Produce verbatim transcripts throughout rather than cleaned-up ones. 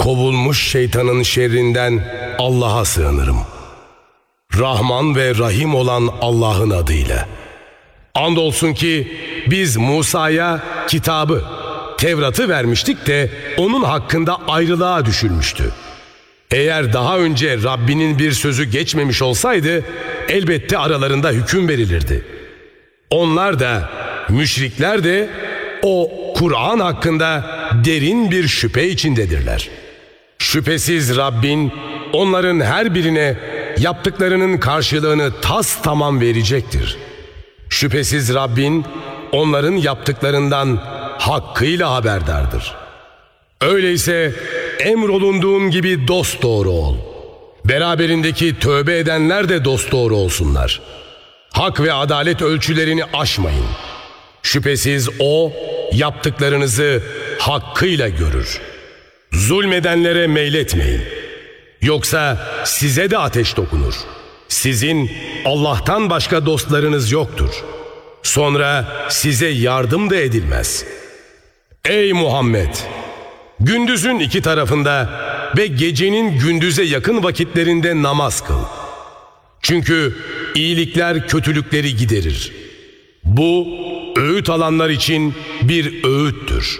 Kovulmuş şeytanın şerrinden Allah'a sığınırım. Rahman ve Rahim olan Allah'ın adıyla. Andolsun ki biz Musa'ya kitabı, Tevrat'ı vermiştik de onun hakkında ayrılığa düşülmüştü. Eğer daha önce Rabbinin bir sözü geçmemiş olsaydı elbette aralarında hüküm verilirdi. Onlar da, müşrikler de o Kur'an hakkında derin bir şüphe içindedirler. Şüphesiz Rabbin onların her birine yaptıklarının karşılığını tas tamam verecektir. Şüphesiz Rabbin onların yaptıklarından hakkıyla haberdardır. Öyleyse emrolunduğun gibi dosdoğru ol. Beraberindeki tövbe edenler de dosdoğru olsunlar. Hak ve adalet ölçülerini aşmayın. Şüphesiz O yaptıklarınızı hakkıyla görür. Zulmedenlere meyletmeyin. Yoksa size de ateş dokunur. Sizin Allah'tan başka dostlarınız yoktur. Sonra size yardım da edilmez. Ey Muhammed! Gündüzün iki tarafında ve gecenin gündüze yakın vakitlerinde namaz kıl. Çünkü iyilikler kötülükleri giderir. Bu öğüt alanlar için bir öğüttür.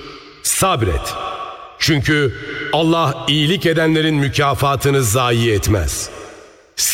Sabret. Çünkü Allah iyilik edenlerin mükafatını zayi etmez.